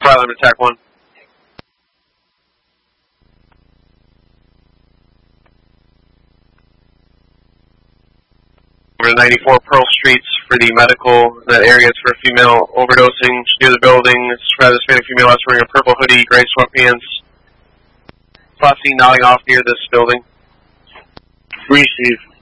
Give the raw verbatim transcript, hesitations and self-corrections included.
Fire alarm attack one. Over to ninety-four Pearl Streets for the medical. That area is for a female overdosing near the building. It's rather Hispanic female that's wearing a purple hoodie, gray sweatpants. Posse nodding off near this building. Receive.